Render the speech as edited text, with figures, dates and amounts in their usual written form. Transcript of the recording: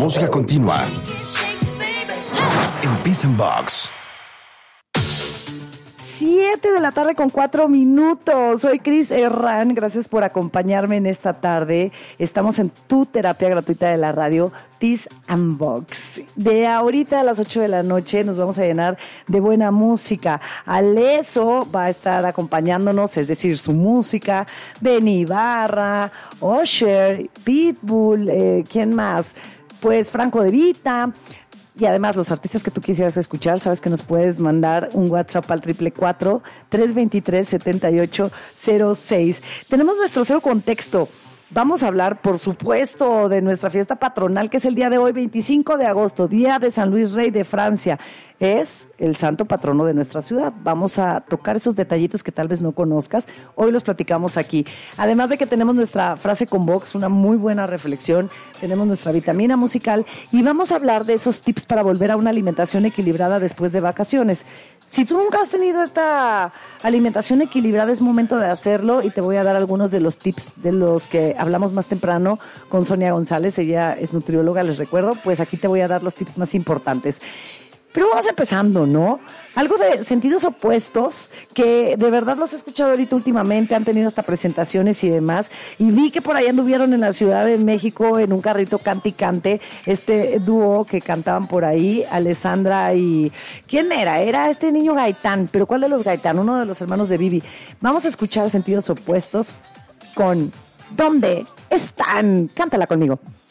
música continua en Peace and Box. 7:04 Soy Cris Herrán, gracias por acompañarme en esta tarde. Estamos en tu terapia gratuita de la radio, Peace and Box. De ahorita a las 8 de la noche nos vamos a llenar de buena música. Aleso va a estar acompañándonos, es decir, su música, Benny Ibarra, Usher, Pitbull, ¿quién más? Pues Franco De Vita. Y además, los artistas que tú quisieras escuchar, sabes que nos puedes mandar un WhatsApp al 444-323-7806. Tenemos nuestro cero contexto. Vamos a hablar, por supuesto, de nuestra fiesta patronal, que es el día de hoy, 25 de agosto, Día de San Luis Rey de Francia. Es el santo patrono de nuestra ciudad. Vamos a tocar esos detallitos que tal vez no conozcas. Hoy los platicamos aquí. Además de que tenemos nuestra frase con Vox, una muy buena reflexión. Tenemos nuestra vitamina musical y vamos a hablar de esos tips para volver a una alimentación equilibrada después de vacaciones. Si tú nunca has tenido esta alimentación equilibrada, es momento de hacerlo y te voy a dar algunos de los tips de los que hablamos más temprano con Sonia González. Ella es nutrióloga, les recuerdo. Pues aquí te voy a dar los tips más importantes. Pero vamos empezando, ¿no? Algo de sentidos opuestos, que de verdad los he escuchado ahorita últimamente, han tenido hasta presentaciones y demás, y vi que por ahí anduvieron en la Ciudad de México en un carrito cante y cante, este dúo que cantaban por ahí, Alessandra y... ¿Quién era? Era este niño Gaitán, pero ¿cuál de los Gaitán? Uno de los hermanos de Vivi. Vamos a escuchar sentidos opuestos con ¿Dónde están? Cántala conmigo.